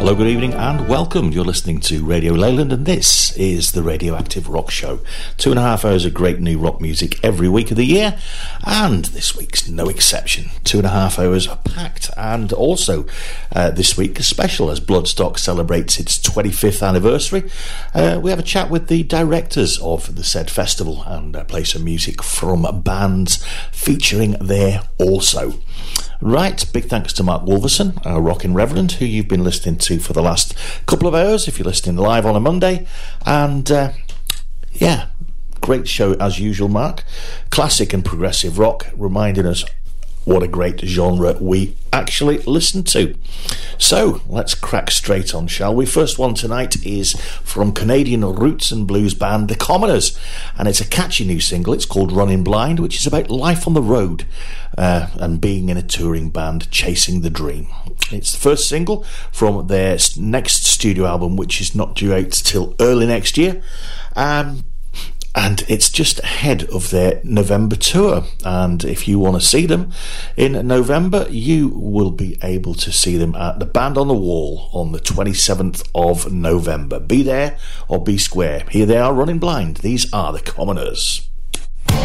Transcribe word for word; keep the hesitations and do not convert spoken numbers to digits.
Hello, good evening and welcome. You're listening to Radio Leyland and this is the Radioactive Rock Show. Two and a half hours of great new rock music every week of the year, and this week's no exception. Two and a half hours are packed, and also uh, this week a special as Bloodstock celebrates its twenty-fifth anniversary. Uh, we have a chat with the directors of the said festival and uh, play some music from bands featuring there also. Right, big thanks to Mark Wolverson, our rockin' reverend, who you've been listening to for the last couple of hours if you're listening live on a Monday. And uh, yeah, great show as usual, Mark. Classic and progressive rock, reminding us what a great genre we actually listen to. So let's crack straight on, shall we? First one tonight is from Canadian roots and blues band The Commoners, and it's a catchy new single. It's called Running Blind, which is about life on the road uh, and being in a touring band chasing the dream. It's the first single from their next studio album, which is not due out till early next year. Um And it's just ahead of their November tour. And if you want to see them in November, you will be able to see them at the Band on the Wall on the twenty-seventh of November. Be there or be square. Here they are, Running Blind. These are The Commoners.